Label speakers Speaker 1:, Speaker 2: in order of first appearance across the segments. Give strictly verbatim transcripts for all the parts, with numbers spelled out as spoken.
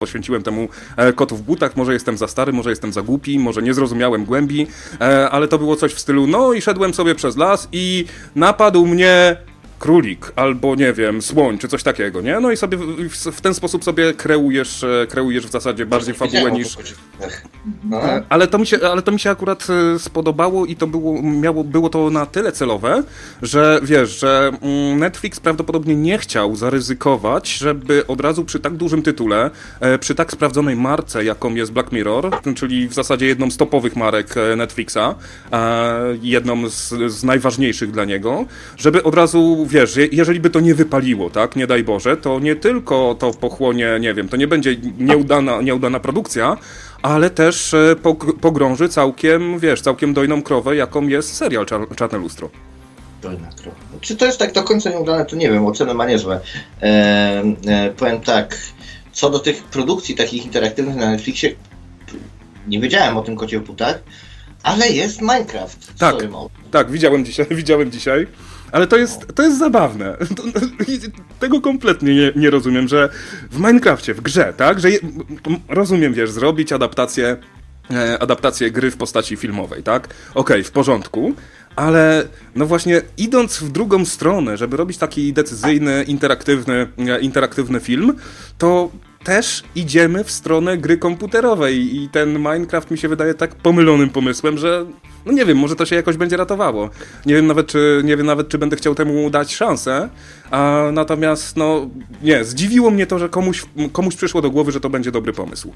Speaker 1: poświęciłem temu e, Kotu w butach, może jestem za stary, może jestem za głupi, może nie zrozumiałem głębi, e, ale to było coś w stylu, no i szedłem sobie przez las i napadł mnie królik, albo nie wiem, słoń, czy coś takiego, nie? No i sobie w, w ten sposób sobie kreujesz, kreujesz w zasadzie bardziej fabułę niż... No. Ale, to mi się, ale to mi się akurat spodobało i to było, miało, było to na tyle celowe, że wiesz, że Netflix prawdopodobnie nie chciał zaryzykować, żeby od razu przy tak dużym tytule, przy tak sprawdzonej marce, jaką jest Black Mirror, czyli w zasadzie jedną z topowych marek Netflixa, jedną z, z najważniejszych dla niego, żeby od razu wiesz, jeżeli by to nie wypaliło, tak, nie daj Boże, to nie tylko to pochłonie, nie wiem, to nie będzie nieudana, nieudana produkcja, ale też pogrąży całkiem, wiesz, całkiem dojną krowę, jaką jest serial Czarne Lustro.
Speaker 2: Dojna krowa. Czy to jest tak do końca nieudane, to nie wiem, oceny ma niezłe. E, e, powiem tak, co do tych produkcji takich interaktywnych na Netflixie, nie wiedziałem o tym Kocie w butach, ale jest Minecraft.
Speaker 1: Tak, tak, widziałem dzisiaj, widziałem dzisiaj. Ale to jest, to jest zabawne. Tego kompletnie nie, nie rozumiem, że w Minecrafcie, w grze, tak? Że je, rozumiem, wiesz, zrobić adaptację, e, adaptację gry w postaci filmowej, tak? Okej, okay, w porządku, ale no właśnie idąc w drugą stronę, żeby robić taki decyzyjny, interaktywny, e, interaktywny film, to też idziemy w stronę gry komputerowej i ten Minecraft mi się wydaje tak pomylonym pomysłem, że no nie wiem, może to się jakoś będzie ratowało. Nie wiem nawet, czy, nie wiem nawet, czy będę chciał temu dać szansę, a natomiast no nie, zdziwiło mnie to, że komuś, komuś przyszło do głowy, że to będzie dobry pomysł.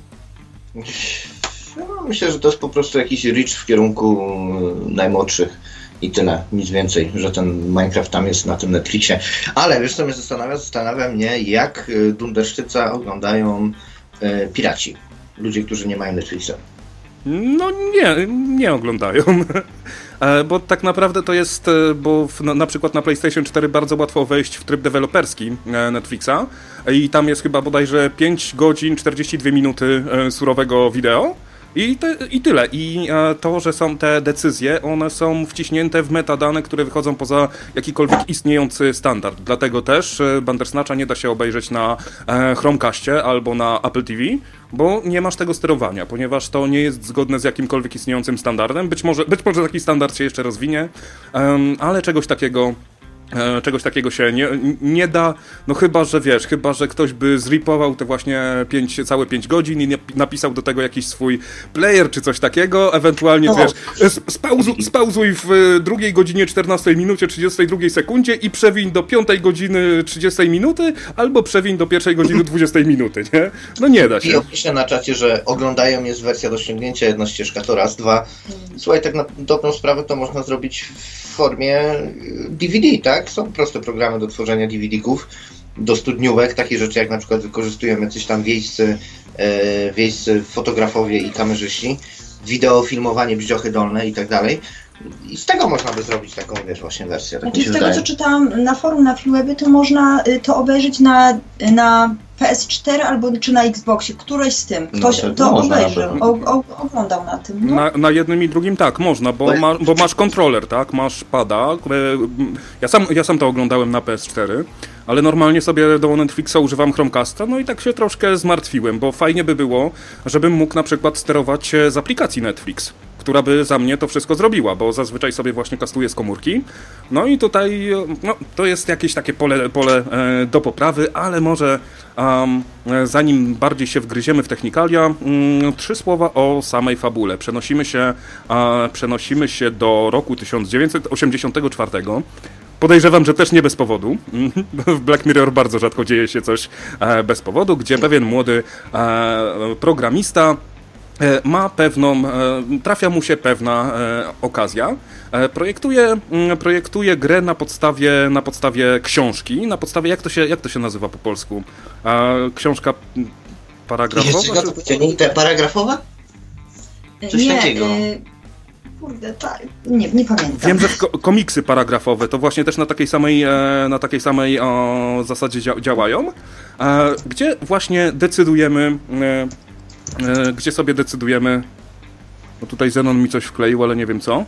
Speaker 2: No, myślę, że to jest po prostu jakiś reach w kierunku najmłodszych i tyle, nic więcej, że ten Minecraft tam jest na tym Netflixie. Ale wiesz co mnie zastanawia? Zastanawia mnie, jak Dundersztyca oglądają e, piraci. Ludzie, którzy nie mają Netflixa.
Speaker 1: No nie, nie oglądają. Bo tak naprawdę to jest, bo w, na, na przykład na PlayStation cztery bardzo łatwo wejść w tryb deweloperski Netflixa i tam jest chyba bodajże pięć godzin czterdzieści dwie minuty surowego wideo. I, te, I tyle. I e, to, że są te decyzje, one są wciśnięte w metadane, które wychodzą poza jakikolwiek istniejący standard. Dlatego też e, Bandersnatcha nie da się obejrzeć na e, Chromecastie albo na Apple T V, bo nie masz tego sterowania, ponieważ to nie jest zgodne z jakimkolwiek istniejącym standardem. Być może, być może taki standard się jeszcze rozwinie, e, ale czegoś takiego Czegoś takiego się nie, nie da, no chyba, że wiesz, chyba, że ktoś by zripował te właśnie pięć, całe pięć godzin i napisał do tego jakiś swój player czy coś takiego, ewentualnie no. wiesz, spauzuj, spauzuj w drugiej godzinie czternastej minucie trzydziestej drugiej sekundzie i przewiń do piątej godziny trzydziestej minuty, albo przewiń do pierwszej godziny dwudziestej minuty, nie? No nie da się.
Speaker 2: I opiszę na czacie, że oglądają, jest wersja do ściągnięcia, jedna ścieżka to raz, dwa. Słuchaj, tak na dobrą sprawę to można zrobić w formie D V D, tak? Są proste programy do tworzenia D V D-ków, do studniówek, takie rzeczy jak na przykład wykorzystują jacyś tam wiejscy, e, wiejscy fotografowie i kamerzyści, wideo, filmowanie, bździochy dolne i tak dalej. I z tego można by zrobić taką, wiesz, właśnie wersję. Tak
Speaker 3: znaczy, z tego, co czytałam na forum na Filmwebie, to można to obejrzeć na, na P S cztery albo czy na Xboxie, któreś z tym. Ktoś no, to, to obejrzał, o, o, oglądał na tym. No.
Speaker 1: Na, na jednym i drugim tak, można, bo, ma, bo masz kontroler, tak, masz pada. Ja sam, ja sam to oglądałem na P S cztery, ale normalnie sobie do Netflixa używam Chromecasta, no i tak się troszkę zmartwiłem, bo fajnie by było, żebym mógł na przykład sterować z aplikacji Netflix, która by za mnie to wszystko zrobiła, bo zazwyczaj sobie właśnie kastuję z komórki. No i tutaj no, to jest jakieś takie pole, pole e, do poprawy, ale może um, zanim bardziej się wgryziemy w technikalia, um, trzy słowa o samej fabule. Przenosimy się, e, przenosimy się do roku tysiąc dziewięćset osiemdziesiątego czwartego. Podejrzewam, że też nie bez powodu. W Black Mirror bardzo rzadko dzieje się coś e, bez powodu, gdzie pewien młody e, programista ma pewną, trafia mu się pewna okazja. Projektuje, projektuje grę na podstawie, na podstawie książki, na podstawie, jak to się, jak to się nazywa po polsku? Książka paragrafowa?
Speaker 2: Czy... Te paragrafowa? Coś
Speaker 3: nie,
Speaker 2: takiego.
Speaker 3: Y... Kurde, tak, nie, nie pamiętam.
Speaker 1: Wiem, że komiksy paragrafowe to właśnie też na takiej samej, na takiej samej o, zasadzie dzia- działają, gdzie właśnie decydujemy gdzie sobie decydujemy, no tutaj Zenon mi coś wkleił, ale nie wiem co.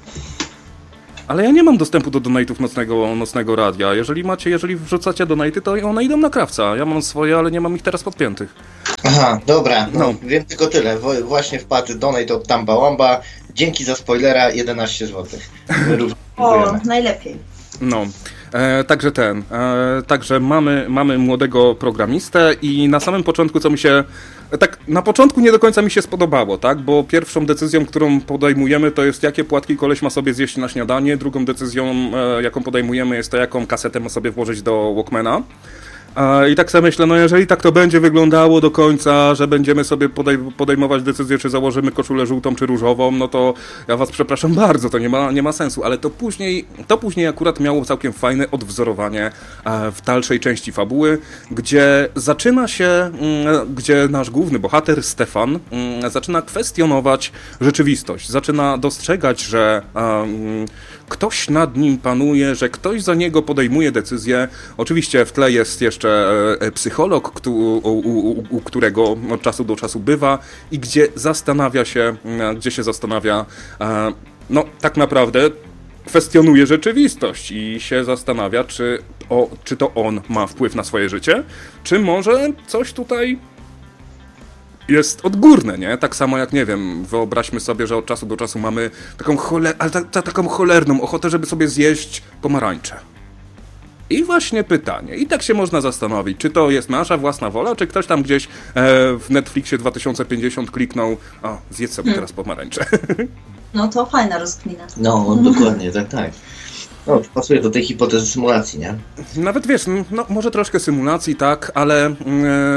Speaker 1: Ale ja nie mam dostępu do donate'ów nocnego, nocnego radia. Jeżeli macie, jeżeli wrzucacie donate'y, to one idą na krawca. Ja mam swoje, ale nie mam ich teraz podpiętych.
Speaker 2: Aha, dobra, no, no. Wiem tylko tyle. Właśnie wpadł donate od Tamba Wamba. Dzięki za spoilera, jedenaście złotych.
Speaker 3: O, najlepiej.
Speaker 1: No. E, także ten, e, także mamy, mamy młodego programistę i na samym początku, co mi się, tak na początku nie do końca mi się spodobało, tak, bo pierwszą decyzją, którą podejmujemy, to jest jakie płatki koleś ma sobie zjeść na śniadanie, drugą decyzją, e, jaką podejmujemy, jest to, jaką kasetę ma sobie włożyć do Walkmana. I tak sobie myślę, no jeżeli tak to będzie wyglądało do końca, że będziemy sobie podej- podejmować decyzję, czy założymy koszulę żółtą, czy różową, no to ja was przepraszam bardzo, to nie ma, nie ma sensu, ale to później, to później akurat miało całkiem fajne odwzorowanie w dalszej części fabuły, gdzie zaczyna się, gdzie nasz główny bohater, Stefan, zaczyna kwestionować rzeczywistość, zaczyna dostrzegać, że ktoś nad nim panuje, że ktoś za niego podejmuje decyzje. Oczywiście w tle jest jeszcze psycholog, u, u, u którego od czasu do czasu bywa i gdzie zastanawia się, gdzie się zastanawia, no tak naprawdę kwestionuje rzeczywistość i się zastanawia, czy, o, czy to on ma wpływ na swoje życie, czy może coś tutaj jest odgórne, nie? Tak samo jak, nie wiem, wyobraźmy sobie, że od czasu do czasu mamy taką, choler- ale ta, ta, taką cholerną ochotę, żeby sobie zjeść pomarańcze. I właśnie pytanie, i tak się można zastanowić, czy to jest nasza własna wola, czy ktoś tam gdzieś e, w Netflixie dwa tysiące pięćdziesiąt kliknął, o, zjedz sobie teraz pomarańcze.
Speaker 3: No to fajna rozkmina.
Speaker 2: No, dokładnie, tak, tak. No, pasuje do tej hipotezy symulacji, nie?
Speaker 1: Nawet wiesz, no może troszkę symulacji, tak, ale yy,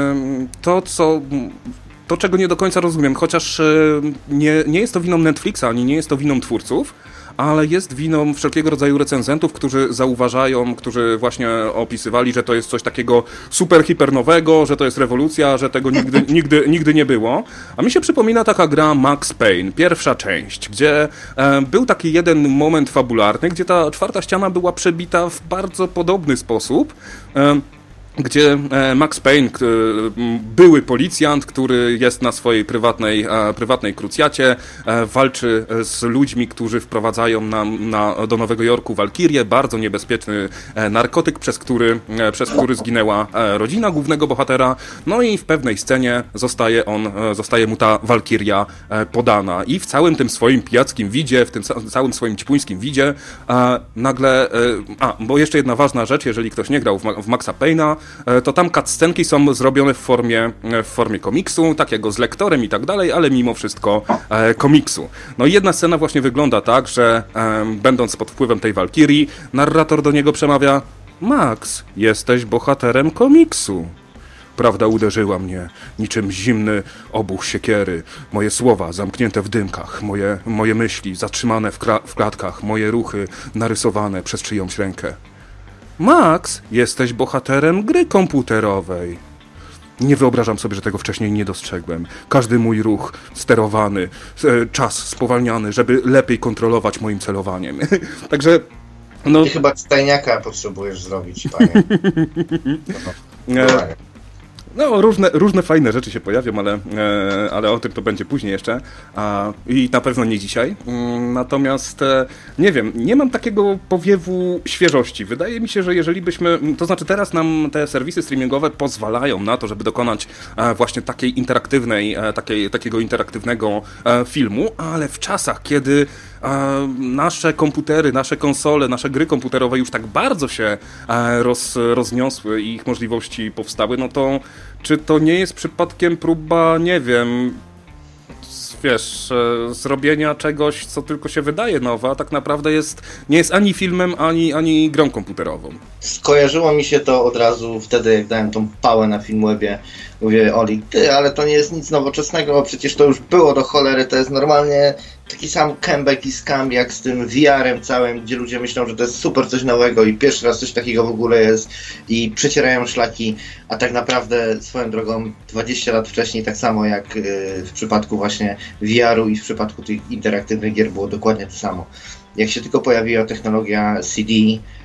Speaker 1: to, co... To, czego nie do końca rozumiem, chociaż nie, nie jest to winą Netflixa, ani nie jest to winą twórców, ale jest winą wszelkiego rodzaju recenzentów, którzy zauważają, którzy właśnie opisywali, że to jest coś takiego super hipernowego, że to jest rewolucja, że tego nigdy, nigdy, nigdy nie było. A mi się przypomina taka gra Max Payne, pierwsza część, gdzie e, był taki jeden moment fabularny, gdzie ta czwarta ściana była przebita w bardzo podobny sposób. E, gdzie Max Payne, były policjant, który jest na swojej prywatnej, prywatnej krucjacie, walczy z ludźmi, którzy wprowadzają nam na, do Nowego Jorku walkirię, bardzo niebezpieczny narkotyk, przez który, przez który zginęła rodzina głównego bohatera, no i w pewnej scenie zostaje on, zostaje mu ta walkiria podana i w całym tym swoim pijackim widzie, w tym całym swoim ćpuńskim widzie nagle, a, bo jeszcze jedna ważna rzecz, jeżeli ktoś nie grał w, w Maxa Payne'a, to tam cutscenki są zrobione w formie, w formie komiksu, takiego z lektorem i tak dalej, ale mimo wszystko e, komiksu. No i jedna scena właśnie wygląda tak, że e, będąc pod wpływem tej walkirii, narrator do niego przemawia: Max, jesteś bohaterem komiksu. Prawda uderzyła mnie niczym zimny obuch siekiery. Moje słowa zamknięte w dymkach, moje, moje myśli zatrzymane w, kra- w klatkach, moje ruchy narysowane przez czyjąś rękę. Max, jesteś bohaterem gry komputerowej. Nie wyobrażam sobie, że tego wcześniej nie dostrzegłem. Każdy mój ruch sterowany, czas spowalniany, żeby lepiej kontrolować moim celowaniem. Także...
Speaker 2: No... Ty chyba stajniaka potrzebujesz zrobić, panie. No,
Speaker 1: No, różne, różne fajne rzeczy się pojawią, ale, e, ale o tym to będzie później jeszcze a, i na pewno nie dzisiaj. Mm, natomiast, e, nie wiem, nie mam takiego powiewu świeżości. Wydaje mi się, że jeżeli byśmy, to znaczy teraz nam te serwisy streamingowe pozwalają na to, żeby dokonać e, właśnie takiej interaktywnej, e, takiej, takiego interaktywnego e, filmu, ale w czasach, kiedy e, nasze komputery, nasze konsole, nasze gry komputerowe już tak bardzo się e, roz, rozniosły i ich możliwości powstały, no to czy to nie jest przypadkiem próba, nie wiem, wiesz, e, zrobienia czegoś, co tylko się wydaje nowe, a tak naprawdę jest, nie jest ani filmem, ani, ani grą komputerową?
Speaker 2: Skojarzyło mi się to od razu wtedy, jak dałem tą pałę na Filmwebie. Mówię Oli, ty, ale to nie jest nic nowoczesnego, przecież to już było do cholery, to jest normalnie taki sam comeback i scam jak z tym V R-em całym, gdzie ludzie myślą, że to jest super coś nowego i pierwszy raz coś takiego w ogóle jest i przecierają szlaki, a tak naprawdę swoją drogą dwadzieścia lat wcześniej, tak samo jak w przypadku właśnie V R-u i w przypadku tych interaktywnych gier było dokładnie to samo. Jak się tylko pojawiła technologia C D,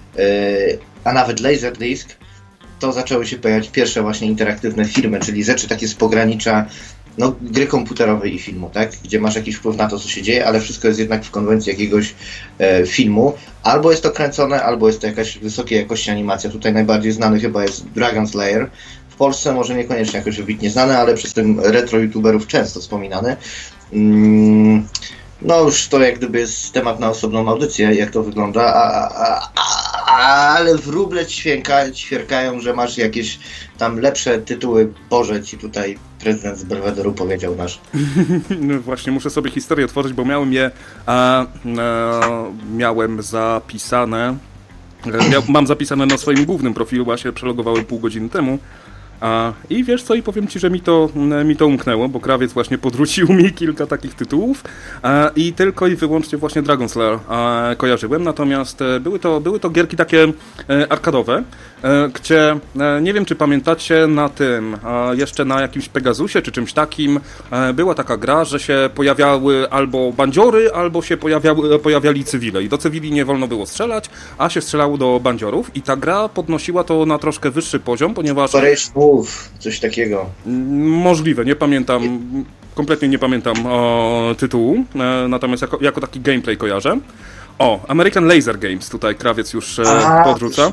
Speaker 2: a nawet Laserdisc, to zaczęły się pojawiać pierwsze właśnie interaktywne filmy, czyli rzeczy takie z pogranicza no, gry komputerowej i filmu, tak? Gdzie masz jakiś wpływ na to, co się dzieje, ale wszystko jest jednak w konwencji jakiegoś e, filmu. Albo jest to kręcone, albo jest to jakaś wysokiej jakości animacja. Tutaj najbardziej znany chyba jest Dragon Slayer, w Polsce może niekoniecznie jakoś wybitnie znany, ale przez tym retro youtuberów często wspominany. Mm, no już to jak gdyby jest temat na osobną audycję, jak to wygląda, a, a, a, ale wróble ćwieka, ćwierkają, że masz jakieś tam lepsze tytuły. Boże, ci tutaj prezydent z Belwederu powiedział nasz.
Speaker 1: No właśnie, muszę sobie historię otworzyć, bo miałem je, a, a, miałem zapisane, mia, mam zapisane na swoim głównym profilu, bo się przelogowałem pół godziny temu. A, I wiesz co, i powiem ci, że mi to, mi to umknęło, bo krawiec właśnie podrzucił mi kilka takich tytułów a, i tylko i wyłącznie właśnie Dragon Slayer a, kojarzyłem, natomiast e, były to, były to gierki takie e, arkadowe, e, gdzie e, nie wiem, czy pamiętacie, na tym, e, jeszcze na jakimś Pegasusie czy czymś takim e, była taka gra, że się pojawiały albo bandziory, albo się pojawiały, pojawiali cywile i do cywili nie wolno było strzelać, a się strzelało do bandziorów i ta gra podnosiła to na troszkę wyższy poziom, ponieważ...
Speaker 2: Mów, coś takiego.
Speaker 1: Możliwe, nie pamiętam, kompletnie nie pamiętam o, tytułu, e, natomiast jako, jako taki gameplay kojarzę. O, American Laser Games, tutaj krawiec już e,
Speaker 2: A,
Speaker 1: podrzuca.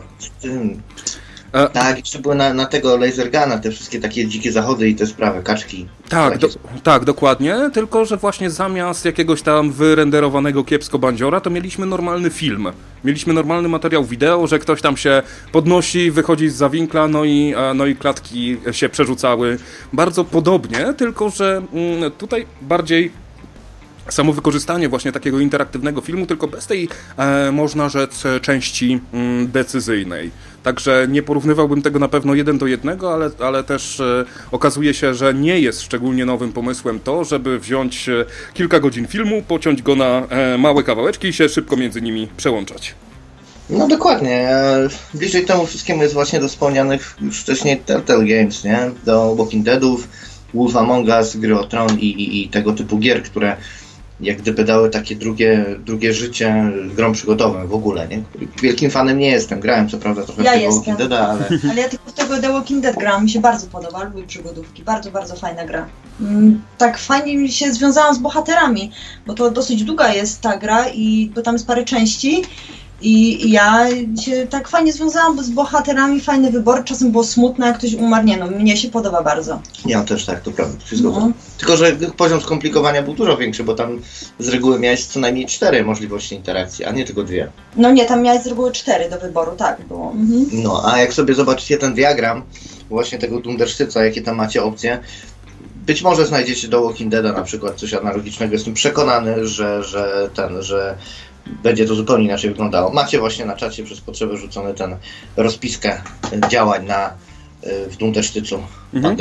Speaker 2: E, tak, jeszcze były na, na tego Laser Guna, te wszystkie takie dzikie zachody i te sprawy, kaczki.
Speaker 1: Tak, do, tak, dokładnie, tylko że właśnie zamiast jakiegoś tam wyrenderowanego kiepsko bandziora, to mieliśmy normalny film. Mieliśmy normalny materiał wideo, że ktoś tam się podnosi, wychodzi z zawinkla, no i, no i klatki się przerzucały. Bardzo podobnie, tylko że mm, tutaj bardziej samo wykorzystanie właśnie takiego interaktywnego filmu, tylko bez tej, e, można rzec, części mm, decyzyjnej. Także nie porównywałbym tego na pewno jeden do jednego, ale, ale też e, okazuje się, że nie jest szczególnie nowym pomysłem to, żeby wziąć e, kilka godzin filmu, pociąć go na e, małe kawałeczki i się szybko między nimi przełączać.
Speaker 2: No dokładnie. Bliżej temu wszystkiemu jest właśnie do wspomnianych już wcześniej Telltale Games, nie? Do Walking Deadów, Wolf Among Us, Gry o Tron i, i, i tego typu gier, które jak gdyby dały takie drugie, drugie życie grom przygodowym w ogóle, nie? Wielkim fanem nie jestem, grałem co prawda trochę
Speaker 3: ja
Speaker 2: w tego Walking Deada, ale...
Speaker 3: ale ja tylko w tego The Walking Dead grałam, mi się bardzo podoba, lubię przygodówki, bardzo, bardzo fajna gra. Mm, tak fajnie się związałam z bohaterami, bo to dosyć długa jest ta gra i bo tam jest parę części i, i ja się tak fajnie związałam z bohaterami, fajny wybór, czasem było smutno, jak ktoś umarł, nie no, mnie się podoba bardzo.
Speaker 2: Ja też tak, to prawda, to się zgodzę. No. Tylko, że poziom skomplikowania był dużo większy, bo tam z reguły miałeś co najmniej cztery możliwości interakcji, a nie tylko dwie.
Speaker 3: No nie, tam miałeś z reguły cztery do wyboru, tak było. Mhm.
Speaker 2: No, a jak sobie zobaczycie ten diagram właśnie tego Dundersztyca, jakie tam macie opcje, być może znajdziecie do Walking Deada na przykład coś analogicznego, jestem przekonany, że, że ten, że będzie to zupełnie inaczej wyglądało. Macie właśnie na czacie przez potrzebę rzucony ten rozpiskę działań na w Dundersztycu. Mhm.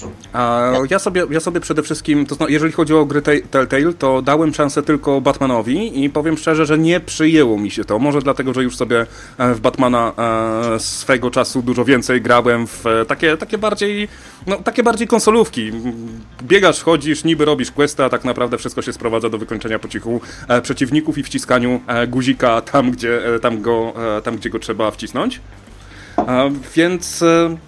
Speaker 1: A ja sobie, ja sobie przede wszystkim, to zna, jeżeli chodzi o gry Telltale, to dałem szansę tylko Batmanowi i powiem szczerze, że nie przyjęło mi się to. Może dlatego, że już sobie w Batmana e, swego czasu dużo więcej grałem w takie, takie bardziej, no takie bardziej konsolówki. Biegasz, chodzisz, niby robisz questa, a tak naprawdę wszystko się sprowadza do wykończenia po cichu e, przeciwników i wciskaniu e, guzika tam, gdzie, e, tam, go, e, tam, gdzie go trzeba wcisnąć. E, więc... E,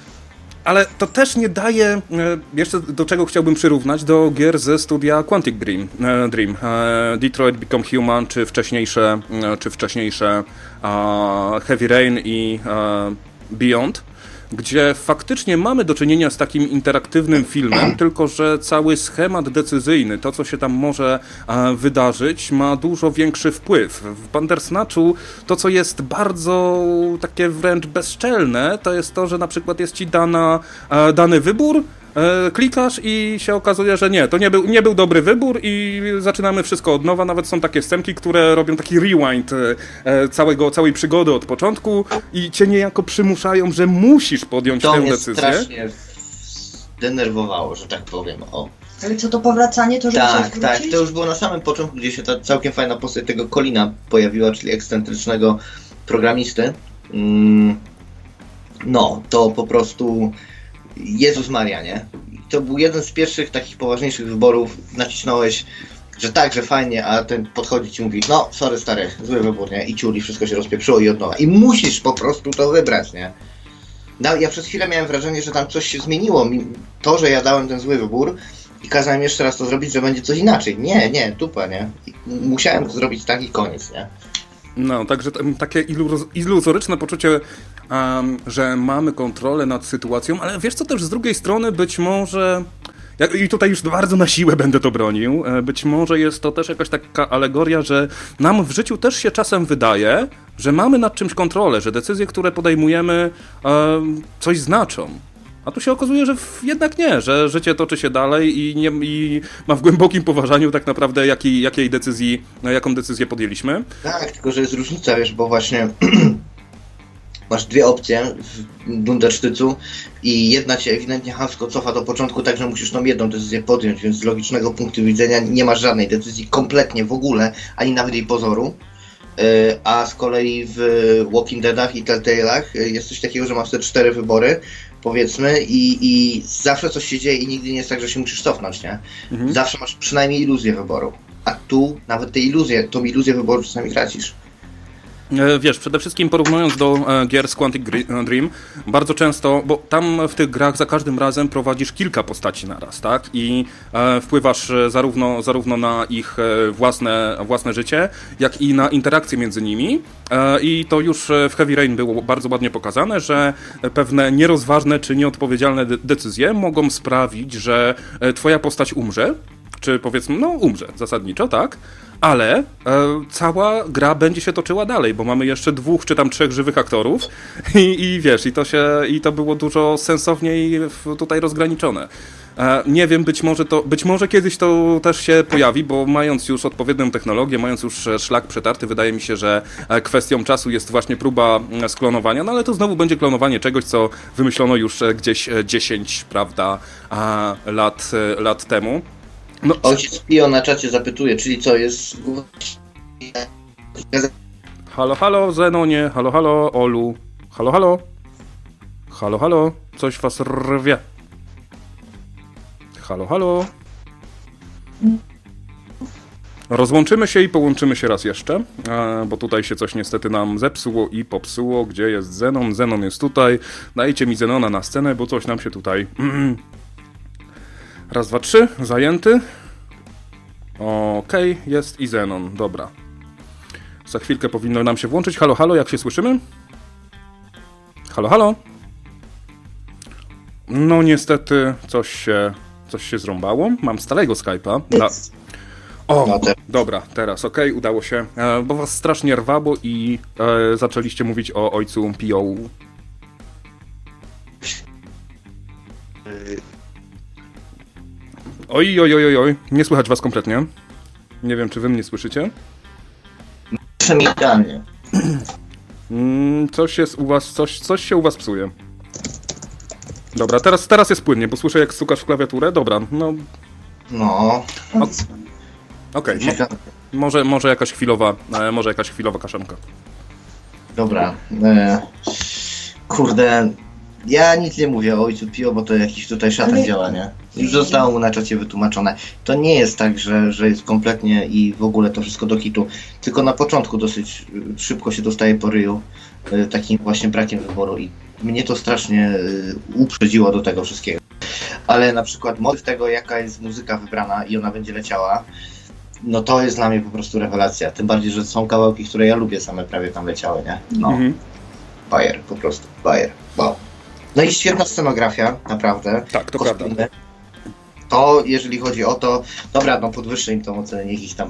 Speaker 1: Ale to też nie daje, jeszcze do czego chciałbym przyrównać, do gier ze studia Quantic Dream, Dream Detroit Become Human, czy wcześniejsze, czy wcześniejsze Heavy Rain i Beyond, gdzie faktycznie mamy do czynienia z takim interaktywnym filmem, tylko że cały schemat decyzyjny, to co się tam może e, wydarzyć, ma dużo większy wpływ. W Bandersnatchu to, co jest bardzo takie wręcz bezczelne, to jest to, że na przykład jest ci dana, e, dany wybór, e, klikasz i się okazuje, że nie, to nie był, nie był dobry wybór i zaczynamy wszystko od nowa. Nawet są takie scenki, które robią taki rewind e, całego, całej przygody od początku i cię niejako przymuszają, że musisz podjąć
Speaker 2: to
Speaker 1: tę
Speaker 2: mnie
Speaker 1: decyzję.
Speaker 2: Strasznie zdenerwowało, że tak powiem. O.
Speaker 3: Ale co to powracanie, to żeby
Speaker 2: Tak,
Speaker 3: coś
Speaker 2: tak, to już było na samym początku, gdzie się ta całkiem fajna postać tego Colina pojawiła, czyli ekscentrycznego programisty. Mm, no, to po prostu Jezus Maria, nie? To był jeden z pierwszych takich poważniejszych wyborów, nacisnąłeś, że tak, że fajnie, a ten podchodzi ci i mówi, no sorry stary, zły wybór, nie? I ciuli, wszystko się rozpieprzyło i od nowa. I musisz po prostu to wybrać, nie? No, ja przez chwilę miałem wrażenie, że tam coś się zmieniło. To, że ja dałem ten zły wybór i kazałem jeszcze raz to zrobić, że będzie coś inaczej. Nie, nie, tupa, nie? I musiałem to zrobić tak i koniec, nie?
Speaker 1: No, także t- takie iluzoryczne poczucie um, że mamy kontrolę nad sytuacją, ale wiesz co, też z drugiej strony być może... I tutaj już bardzo na siłę będę to bronił. Być może jest to też jakaś taka alegoria, że nam w życiu też się czasem wydaje, że mamy nad czymś kontrolę, że decyzje, które podejmujemy, coś znaczą. A tu się okazuje, że jednak nie, że życie toczy się dalej i, nie, i ma w głębokim poważaniu tak naprawdę jakiej, jakiej decyzji, jaką decyzję podjęliśmy.
Speaker 2: Tak, tylko że jest różnica, wiesz, bo właśnie... Masz dwie opcje w Dundersztycu i jedna cię ewidentnie chamsko cofa do początku, tak że musisz tą jedną decyzję podjąć, więc z logicznego punktu widzenia nie masz żadnej decyzji kompletnie w ogóle, ani nawet jej pozoru. A z kolei w Walking Deadach i Telltale'ach jest coś takiego, że masz te cztery wybory, powiedzmy, i, i zawsze coś się dzieje i nigdy nie jest tak, że się musisz cofnąć, nie? Mhm. Zawsze masz przynajmniej iluzję wyboru. A tu nawet te iluzje, tą iluzję wyboru czasami tracisz.
Speaker 1: Wiesz, przede wszystkim porównując do gier z Quantic Dream, bardzo często, bo tam w tych grach za każdym razem prowadzisz kilka postaci naraz, tak? I e, wpływasz zarówno, zarówno na ich własne, własne życie, jak i na interakcje między nimi. E, I to już w Heavy Rain było bardzo ładnie pokazane, że pewne nierozważne czy nieodpowiedzialne de- decyzje mogą sprawić, że twoja postać umrze, czy powiedzmy, no umrze zasadniczo, tak? Ale e, cała gra będzie się toczyła dalej, bo mamy jeszcze dwóch czy tam trzech żywych aktorów i, i wiesz, i to się, i to było dużo sensowniej tutaj rozgraniczone. E, nie wiem, być może to, być może kiedyś to też się pojawi, bo mając już odpowiednią technologię, mając już szlak przetarty, wydaje mi się, że kwestią czasu jest właśnie próba sklonowania, no ale to znowu będzie klonowanie czegoś, co wymyślono już gdzieś dziesięć, prawda, lat, lat temu.
Speaker 2: No. Ojciec Pio na czacie zapytuje, czyli co jest...
Speaker 1: Halo, halo, Zenonie, halo, halo, Olu, halo, halo, halo, halo, coś was rwie. Halo, halo. Rozłączymy się i połączymy się raz jeszcze, bo tutaj się coś niestety nam zepsuło i popsuło. Gdzie jest Zenon? Zenon jest tutaj. Dajcie mi Zenona na scenę, bo coś nam się tutaj... Raz, dwa, trzy, zajęty. Okej, okay, jest i Zenon, dobra. Za chwilkę powinno nam się włączyć. Halo, halo, jak się słyszymy? Halo, halo. No niestety coś się, coś się zrąbało. Mam starego Skype'a. Dla... O, dobra, teraz okej, okay, udało się. E, bo was strasznie rwało i e, zaczęliście mówić o ojcu Pio. Oj, oj, oj, oj, nie słychać was kompletnie. Nie wiem, czy wy mnie słyszycie?
Speaker 2: Przemijanie.
Speaker 1: Mm, coś jest u was, coś, coś się u was psuje. Dobra, teraz, teraz jest płynnie, bo słyszę, jak stukasz w klawiaturę. Dobra, no...
Speaker 2: No...
Speaker 1: Okej, okay, mo- może, może jakaś chwilowa, e, może jakaś chwilowa kaszanka.
Speaker 2: Dobra, e, kurde... Ja nic nie mówię o ojcu Pio, bo to jakiś tutaj szatan ale... działa, nie? Już zostało mu na czacie wytłumaczone. To nie jest tak, że, że jest kompletnie i w ogóle to wszystko do kitu. Tylko na początku dosyć szybko się dostaje po ryju y, takim właśnie brakiem wyboru i mnie to strasznie y, uprzedziło do tego wszystkiego. Ale na przykład motyw tego, jaka jest muzyka wybrana i ona będzie leciała, no to jest dla mnie po prostu rewelacja. Tym bardziej, że są kawałki, które ja lubię, same prawie tam leciały, nie? No. Mhm. Bajer, po prostu. Bajer. Wow. No i świetna scenografia, naprawdę.
Speaker 1: Tak, to kostiumy. Prawda.
Speaker 2: To, jeżeli chodzi o to... Dobra, no podwyższę im tą ocenę, niech ich tam...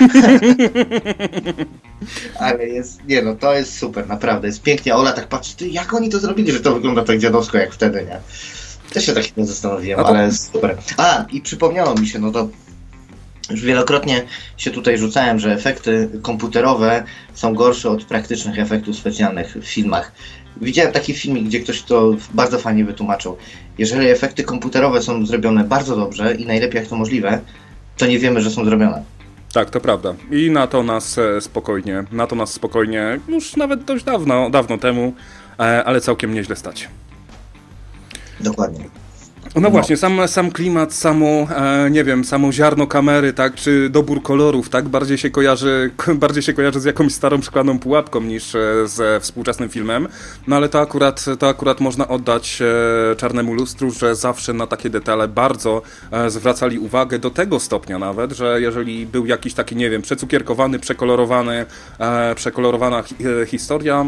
Speaker 2: Ale jest... Nie no, to jest super, naprawdę. Jest pięknie. Ola tak patrzy, ty, jak oni to zrobili, że to wygląda tak dziadowsko jak wtedy, nie? Też się tak nie zastanowiłem, to... ale jest super. A, i przypomniało mi się, no to... Już wielokrotnie się tutaj rzucałem, że efekty komputerowe są gorsze od praktycznych efektów specjalnych w filmach. Widziałem taki filmik, gdzie ktoś to bardzo fajnie wytłumaczył. Jeżeli efekty komputerowe są zrobione bardzo dobrze i najlepiej jak to możliwe, to nie wiemy, że są zrobione.
Speaker 1: Tak, to prawda. I na to nas spokojnie, na to nas spokojnie, już nawet dość dawno, dawno temu, ale całkiem nieźle stać.
Speaker 2: Dokładnie.
Speaker 1: No, no właśnie, sam, sam klimat, samo, e, nie wiem, samo ziarno kamery, tak, czy dobór kolorów, tak, bardziej się kojarzy, bardziej się kojarzy z jakąś starą szklaną pułapką niż e, ze współczesnym filmem, no ale to akurat, to akurat można oddać e, Czarnemu Lustru, że zawsze na takie detale bardzo e, zwracali uwagę, do tego stopnia nawet, że jeżeli był jakiś taki, nie wiem, przecukierkowany, przekolorowany, e, przekolorowana hi, e, historia,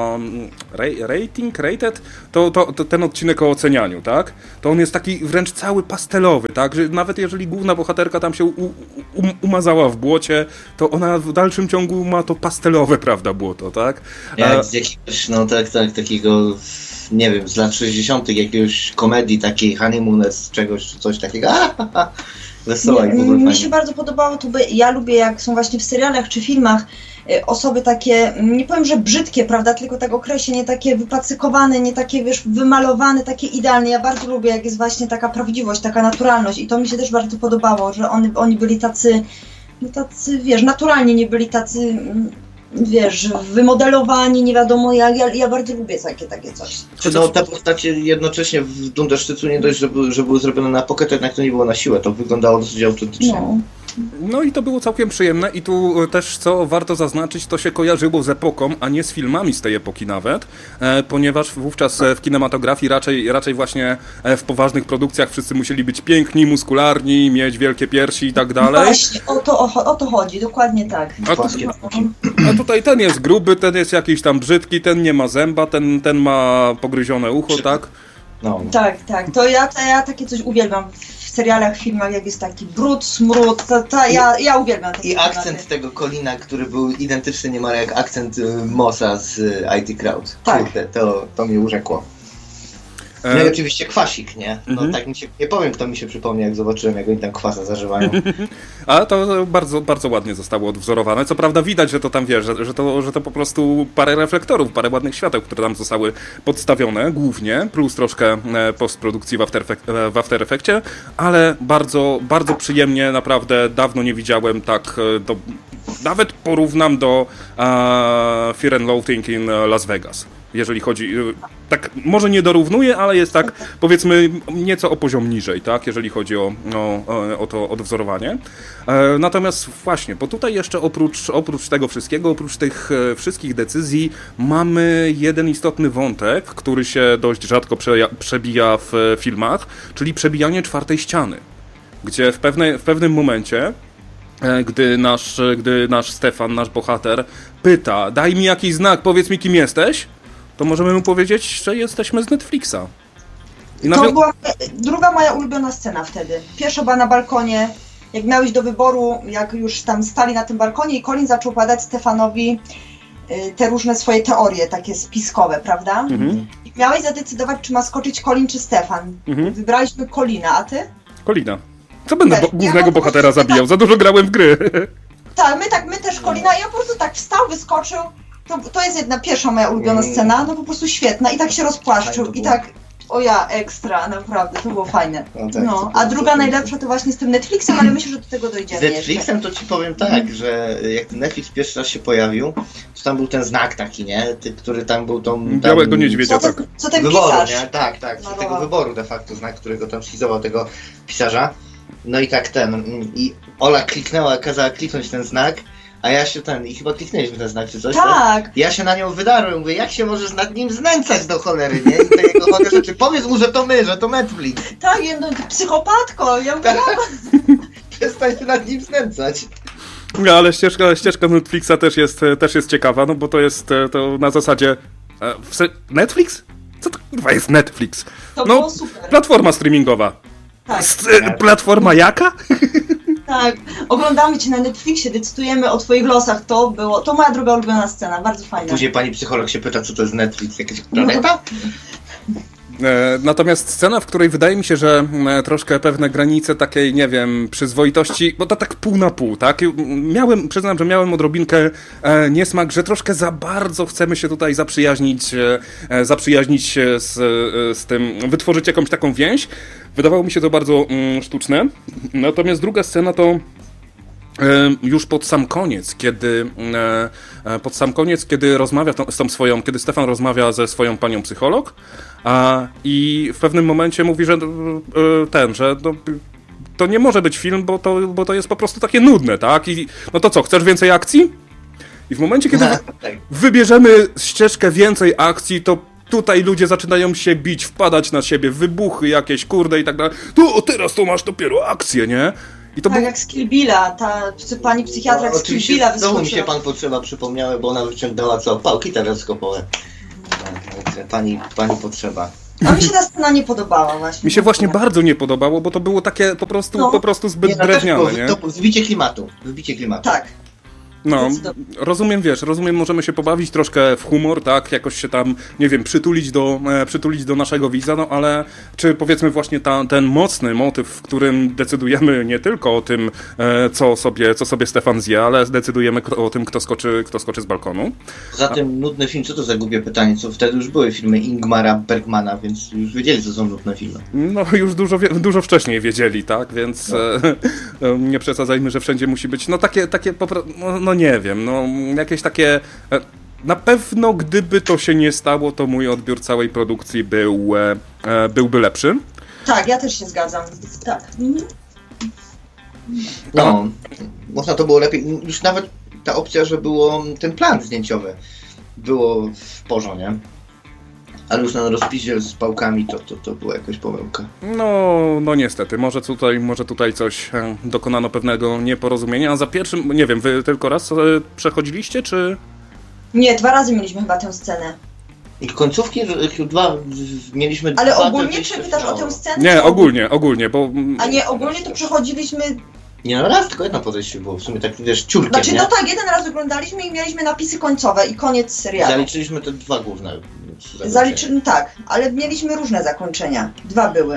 Speaker 1: e, rating, rated, to, to, to ten odcinek o ocenianiu, tak, to on jest taki wręcz cały pastelowy, tak, że nawet jeżeli główna bohaterka tam się u, um, umazała w błocie, to ona w dalszym ciągu ma to pastelowe, prawda, błoto, tak?
Speaker 2: Jak A... z jakiegoś, no tak, tak, takiego, nie wiem, z lat sześćdziesiątych jakiegoś komedii takiej Honeymooners, czegoś, czy coś takiego, wesoła i w ogóle.
Speaker 3: Mi się bardzo podobało to, bo ja lubię, jak są właśnie w serialach czy filmach osoby takie, nie powiem, że brzydkie, prawda, tylko tak określę, nie takie wypacykowane, nie takie, wiesz, wymalowane, takie idealne. Ja bardzo lubię, jak jest właśnie taka prawdziwość, taka naturalność i to mi się też bardzo podobało, że oni, oni byli tacy, no tacy, wiesz, naturalnie nie byli tacy, wiesz, wymodelowani, nie wiadomo jak, ja, ja bardzo lubię takie, takie coś.
Speaker 2: Czy no, te postacie jednocześnie w Dundersztycu nie dość, że, by, że były zrobione na pocket, jednak to nie było na siłę, to wyglądało dosyć autentycznie.
Speaker 3: No.
Speaker 1: No i to było całkiem przyjemne i tu też, co warto zaznaczyć, to się kojarzyło z epoką, a nie z filmami z tej epoki nawet, e, ponieważ wówczas w kinematografii raczej, raczej właśnie w poważnych produkcjach wszyscy musieli być piękni, muskularni, mieć wielkie piersi i tak dalej.
Speaker 3: Właśnie, o to, o, o to chodzi, dokładnie tak.
Speaker 1: A, tu, a tutaj ten jest gruby, ten jest jakiś tam brzydki, ten nie ma zęba, ten, ten ma pogryzione ucho, tak?
Speaker 2: No.
Speaker 3: Tak, tak, to ja, to ja takie coś uwielbiam w serialach, filmach, jak jest taki brud, smród, to, to ja, ja uwielbiam takie
Speaker 2: I akcent tematy. Tego Colina, który był identyczny niemal jak akcent Mossa z I T Crowd.
Speaker 3: Tak.
Speaker 2: Kurde, to, to mnie urzekło. No i oczywiście kwasik, nie? No mm-hmm. tak mi się, nie powiem, kto mi się przypomniał, jak zobaczyłem, jak oni tam kwasa zażywają.
Speaker 1: A to bardzo, bardzo ładnie zostało odwzorowane. Co prawda widać, że to tam, wiesz, że, że, to, że to po prostu parę reflektorów, parę ładnych świateł, które tam zostały podstawione głównie, plus troszkę postprodukcji w After, Effect, w After Effectie, ale bardzo, bardzo przyjemnie, naprawdę dawno nie widziałem tak, do, nawet porównam do uh, Fear and Loathing in Las Vegas. Jeżeli chodzi, tak może nie dorównuje, ale jest tak, powiedzmy, nieco o poziom niżej, tak, jeżeli chodzi o, o, o to odwzorowanie. E, natomiast właśnie, bo tutaj jeszcze oprócz, oprócz tego wszystkiego, oprócz tych e, wszystkich decyzji, mamy jeden istotny wątek, który się dość rzadko prze, przebija w e, filmach, czyli przebijanie czwartej ściany, gdzie w, pewne, w pewnym momencie Gdy nasz, gdy nasz Stefan, nasz bohater, pyta, daj mi jakiś znak, powiedz mi, kim jesteś, to możemy mu powiedzieć, że jesteśmy z Netflixa.
Speaker 3: I to nawi- była druga moja ulubiona scena wtedy. Pierwsza była na balkonie, jak miałeś do wyboru, jak już tam stali na tym balkonie i Colin zaczął opowiadać Stefanowi y, te różne swoje teorie, takie spiskowe, prawda? Mhm. I miałeś zadecydować, czy ma skoczyć Colin, czy Stefan. Mhm. Wybraliśmy Colina, a ty?
Speaker 1: Colina. Co będę bo- głównego ja bohatera zabijał? Tak, za dużo grałem w gry.
Speaker 3: Tak, my tak, my też Colina. Ja po prostu tak wstał, wyskoczył. To, to jest jedna pierwsza moja ulubiona scena, no po prostu świetna. I tak się rozpłaszczył. I tak, o ja, ekstra, naprawdę, to było fajne. No, tak, no. A druga najlepsza to właśnie z tym Netflixem, ale myślę, że do tego dojdziemy.
Speaker 2: Z Netflixem jeszcze. To ci powiem tak, mm. że jak ten Netflix pierwszy raz się pojawił, to tam był ten znak taki, nie? Ty, który tam był tą... Tam,
Speaker 1: Białego niedźwiedzia,
Speaker 3: co,
Speaker 1: tak.
Speaker 3: Co ten
Speaker 2: wyboru,
Speaker 3: pisarz?
Speaker 2: Nie? Tak, tak, no, tego wyboru de facto znak, którego tam schizował tego pisarza. No i tak ten, i Ola kliknęła, kazała kliknąć ten znak, a ja się ten, i chyba kliknęliśmy ten znak czy coś,
Speaker 3: tak.
Speaker 2: tak? Ja się na nią wydarłem, mówię, jak się możesz nad nim znęcać do cholery, nie? I te jego chory rzeczy, powiedz mu, że to my, że to Netflix.
Speaker 3: Tak, no, psychopatko, ja mówię,
Speaker 2: przestań się nad nim znęcać.
Speaker 1: No ale ścieżka, ścieżka Netflixa też jest, też jest ciekawa, no bo to jest to na zasadzie, Netflix? Co to kurwa jest Netflix?
Speaker 3: To
Speaker 1: no,
Speaker 3: było super.
Speaker 1: Platforma streamingowa.
Speaker 3: Tak.
Speaker 1: Z, platforma jaka?
Speaker 3: Tak, oglądamy cię na Netflixie, decydujemy o twoich losach, to było, to moja druga ulubiona scena, bardzo fajna.
Speaker 2: Później pani psycholog się pyta, co to jest Netflix, jakaś planeta?
Speaker 1: Natomiast scena, w której wydaje mi się, że troszkę pewne granice takiej, nie wiem, przyzwoitości, bo to tak pół na pół, tak? Miałem, przyznam, że miałem odrobinkę e, niesmak, że troszkę za bardzo chcemy się tutaj zaprzyjaźnić, e, zaprzyjaźnić się z, e, z tym, wytworzyć jakąś taką więź. Wydawało mi się to bardzo mm, sztuczne. Natomiast druga scena to już pod sam koniec, kiedy pod sam koniec, kiedy rozmawia z tą swoją, kiedy Stefan rozmawia ze swoją panią psycholog a, i w pewnym momencie mówi, że ten, że no, to nie może być film, bo to, bo to jest po prostu takie nudne, tak? I no to co, chcesz więcej akcji? I w momencie, kiedy wy, wybierzemy ścieżkę więcej akcji, to tutaj ludzie zaczynają się bić, wpadać na siebie, wybuchy jakieś, kurde i tak dalej. Tu, teraz to masz dopiero akcję, nie? I to
Speaker 3: tak
Speaker 1: był...
Speaker 3: jak z Kill Billa, ta pani psychiatra
Speaker 2: no,
Speaker 3: z Kill Billa wyskoczyła.
Speaker 2: Znowu mi się pan potrzeba przypomniały, bo ona wyciągnęła co? Pałki teleskopowe. Tak, pani, pani potrzeba.
Speaker 3: A mi się ta scena nie podobała właśnie.
Speaker 1: Mi się właśnie bardzo nie podobało, bo to było takie po prostu,
Speaker 3: no.
Speaker 1: po prostu zbyt
Speaker 2: nie, no
Speaker 1: drewniane,
Speaker 2: też,
Speaker 1: nie?
Speaker 2: To zbicie klimatu, zbicie klimatu.
Speaker 3: Tak.
Speaker 1: No, rozumiem, wiesz, rozumiem, możemy się pobawić troszkę w humor, tak, jakoś się tam, nie wiem, przytulić do, e, przytulić do naszego widza, no ale czy powiedzmy właśnie ta, ten mocny motyw, w którym decydujemy nie tylko o tym, e, co sobie, co sobie Stefan zje, ale decydujemy o tym, kto skoczy, kto skoczy z balkonu.
Speaker 2: Zatem nudny film, co to za głupie pytanie, co wtedy już były filmy Ingmara Bergmana, więc już wiedzieli, co są nudne filmy.
Speaker 1: No, już dużo, dużo wcześniej wiedzieli, tak, więc no. e, nie przesadzajmy, że wszędzie musi być, no takie, takie popra- no, no nie wiem, no jakieś takie... Na pewno gdyby to się nie stało, to mój odbiór całej produkcji był, e, byłby lepszy.
Speaker 3: Tak, ja też się zgadzam. Tak. Mhm.
Speaker 2: No, można to było lepiej. Już nawet ta opcja, że było ten plan zdjęciowy było w porządku, nie? Ale już na rozpisie z pałkami to, to, to była jakaś pomyłka.
Speaker 1: No, no niestety, może tutaj, może tutaj coś e, dokonano pewnego nieporozumienia, a za pierwszym, nie wiem, wy tylko raz e, przechodziliście, czy...
Speaker 3: Nie, dwa razy mieliśmy chyba tę scenę.
Speaker 2: I końcówki dwa, mieliśmy
Speaker 3: Ale
Speaker 2: dwa...
Speaker 3: ogólnie czy pytasz o tę scenę?
Speaker 1: Nie, ogólnie, ogólnie, bo...
Speaker 3: A nie, ogólnie to przechodziliśmy...
Speaker 2: Nie, no raz, tylko jedno podejście było, w sumie tak, wiesz, ciurkiem,
Speaker 3: Znaczy,
Speaker 2: nie?
Speaker 3: no tak, jeden raz oglądaliśmy i mieliśmy napisy końcowe i koniec serialu.
Speaker 2: Zaliczyliśmy te dwa główne.
Speaker 3: Zaliczyliśmy, tak, ale mieliśmy różne zakończenia. Dwa były.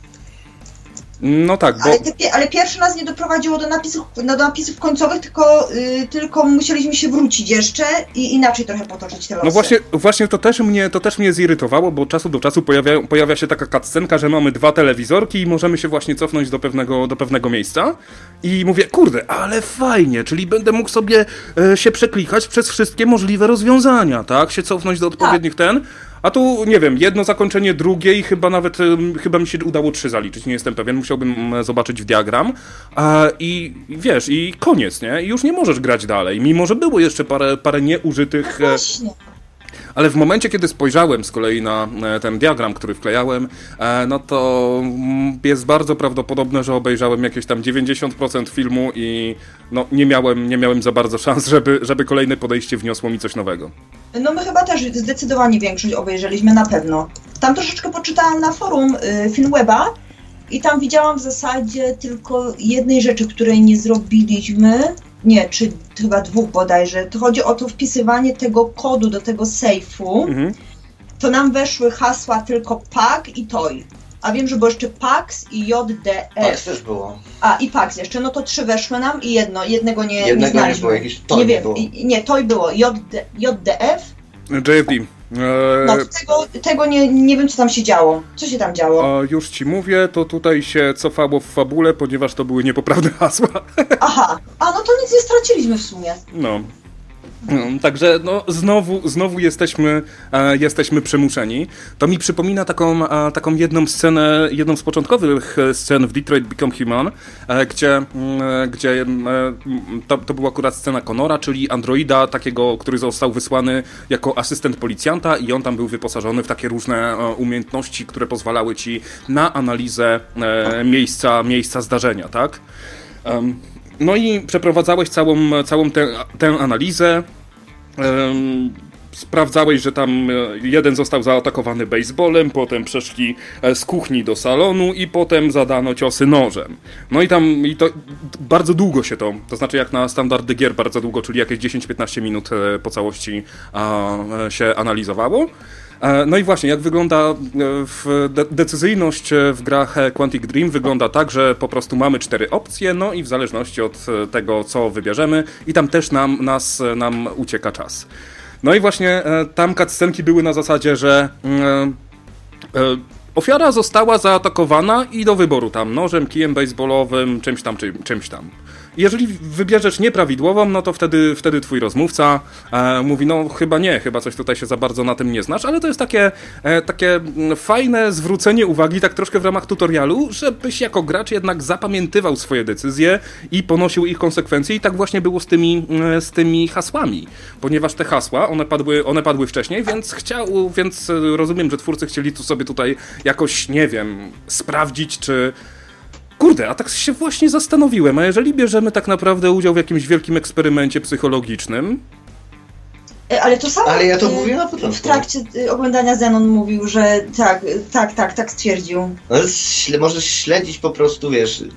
Speaker 1: No tak, bo...
Speaker 3: Ale, te, ale pierwszy nas nie doprowadziło do napisów, no, do napisów końcowych, tylko, yy, tylko musieliśmy się wrócić jeszcze i inaczej trochę potoczyć te losy.
Speaker 1: No właśnie, właśnie to, też mnie, to też mnie zirytowało, bo od czasu do czasu pojawia, pojawia się taka cutscenka, że mamy dwa telewizorki i możemy się właśnie cofnąć do pewnego, do pewnego miejsca. I mówię, kurde, ale fajnie, czyli będę mógł sobie e, się przeklikać przez wszystkie możliwe rozwiązania, tak? Się cofnąć do odpowiednich tak. ten... A tu, nie wiem, jedno zakończenie, drugie i chyba nawet, chyba mi się udało trzy zaliczyć, nie jestem pewien, musiałbym zobaczyć w diagram. A, i, I wiesz, i koniec, nie? I już nie możesz grać dalej, mimo że było jeszcze parę, parę nieużytych...
Speaker 3: No właśnie.
Speaker 1: Ale w momencie, kiedy spojrzałem z kolei na ten diagram, który wklejałem, no to jest bardzo prawdopodobne, że obejrzałem jakieś tam dziewięćdziesiąt procent filmu i no, nie miałem, nie miałem za bardzo szans, żeby, żeby kolejne podejście wniosło mi coś nowego.
Speaker 3: No my chyba też zdecydowanie większość obejrzeliśmy na pewno. Tam troszeczkę poczytałam na forum y, Filmweba i tam widziałam w zasadzie tylko jednej rzeczy, której nie zrobiliśmy. Nie, czy chyba dwóch bodajże. To chodzi o to wpisywanie tego kodu do tego sejfu. Mhm. To nam weszły hasła tylko P A X i Toy. A wiem, że było jeszcze P A X i J D F.
Speaker 2: P A X też było.
Speaker 3: A, i P A X jeszcze. No to trzy weszły nam i jedno. Jednego nie,
Speaker 2: jednego
Speaker 3: nie znaliśmy.
Speaker 2: Nie było, jakieś Toy
Speaker 3: nie wiem,
Speaker 2: było.
Speaker 3: I, nie, Toy było. J D F.
Speaker 1: J F D. Eee...
Speaker 3: No tego, tego nie, nie wiem, co tam się działo. Co się tam działo?
Speaker 1: A już ci mówię, to tutaj się cofało w fabule, ponieważ to były niepoprawne hasła.
Speaker 3: Aha, a no to nic nie straciliśmy w sumie.
Speaker 1: No. No, także no, znowu, znowu jesteśmy, e, jesteśmy przymuszeni. To mi przypomina taką, e, taką jedną scenę, jedną z początkowych scen w Detroit Become Human, e, gdzie, e, gdzie e, to, to była akurat scena Connora, czyli androida takiego, który został wysłany jako asystent policjanta i on tam był wyposażony w takie różne e, umiejętności, które pozwalały ci na analizę e, miejsca, miejsca zdarzenia, tak? Um, No i przeprowadzałeś całą, całą tę, tę analizę, um, sprawdzałeś, że tam jeden został zaatakowany baseballem, potem przeszli z kuchni do salonu i potem zadano ciosy nożem. No i tam i to bardzo długo się to, to znaczy jak na standardy gier bardzo długo, czyli jakieś dziesięć do piętnastu minut po całości a, się analizowało. No i właśnie, jak wygląda w de- decyzyjność w grach Quantic Dream, wygląda tak, że po prostu mamy cztery opcje, no i w zależności od tego, co wybierzemy, i tam też nam, nas, nam ucieka czas. No i właśnie tam cutscenki były na zasadzie, że Ofiara została zaatakowana i do wyboru tam nożem, kijem baseballowym, czymś tam, czym, czymś tam. Jeżeli wybierzesz nieprawidłową, no to wtedy, wtedy twój rozmówca e, mówi, no chyba nie, chyba coś tutaj się za bardzo na tym nie znasz, ale to jest takie, e, takie fajne zwrócenie uwagi, tak troszkę w ramach tutorialu, żebyś jako gracz jednak zapamiętywał swoje decyzje i ponosił ich konsekwencje i tak właśnie było z tymi, e, z tymi hasłami, ponieważ te hasła, one padły, one padły wcześniej, więc chciał, więc rozumiem, że twórcy chcieli tu sobie tutaj jakoś, nie wiem, sprawdzić, czy kurde, a tak się właśnie zastanowiłem, a jeżeli bierzemy tak naprawdę udział w jakimś wielkim eksperymencie psychologicznym...
Speaker 3: Ale to samo
Speaker 2: Ale ja to mówię na początku.
Speaker 3: W trakcie oglądania Zenon mówił, że tak, tak, tak, tak stwierdził.
Speaker 2: No, śle- możesz śledzić po prostu, wiesz,